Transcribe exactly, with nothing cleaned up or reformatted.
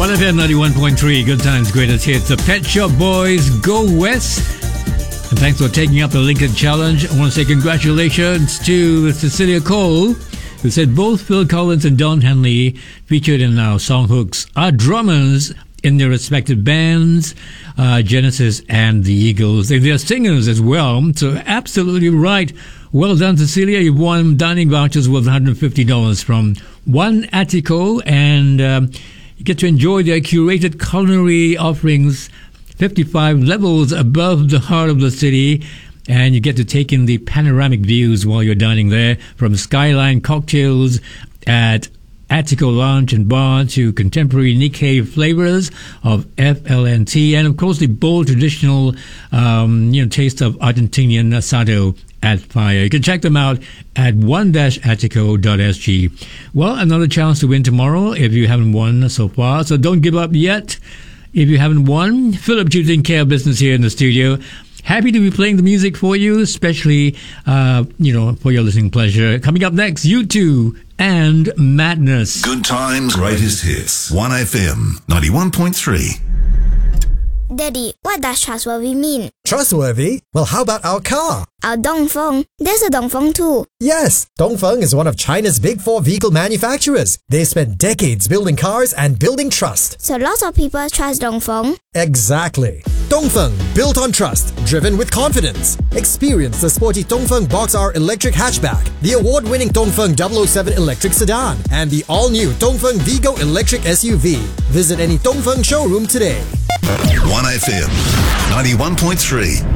one F M ninety-one point three, Good Times, Greatest Hits. The Pet Shop Boys Go West. And thanks for taking up the Lincoln Challenge. I want to say congratulations to Cecilia Cole, who said both Phil Collins and Don Henley, featured in our song hooks, are drummers in their respective bands, uh, Genesis and the Eagles. They, they're singers as well, so absolutely right. Well done, Cecilia. You've won dining vouchers worth one hundred fifty dollars from One Attico, and um, you get to enjoy their curated culinary offerings fifty-five levels above the heart of the city, and you get to take in the panoramic views while you're dining there, from Skyline cocktails at Attico Lounge and Bar to contemporary Nikkei flavors of F L N T, and of course the bold traditional um, you know, taste of Argentinian asado at fire. You can check them out at one dash attico dot s g. Well, another chance to win tomorrow if you haven't won so far, so don't give up yet. If you haven't won, Philip taking care of business here in the studio. Happy to be playing the music for you, especially, uh, you know, for your listening pleasure. Coming up next, U two and Madness. Good Times, Greatest Hits. one F M ninety-one point three. Daddy, what does trustworthy mean? Trustworthy? Well, how about our car? Our Dongfeng. There's a Dongfeng too. Yes, Dongfeng is one of China's big four vehicle manufacturers. They spent decades building cars and building trust. So lots of people trust Dongfeng. Exactly. Dongfeng, built on trust, driven with confidence. Experience the sporty Dongfeng Box R electric hatchback, the award-winning Dongfeng double oh seven electric sedan, and the all-new Dongfeng Vigo electric S U V. Visit any Dongfeng showroom today. one F M ninety-one point three.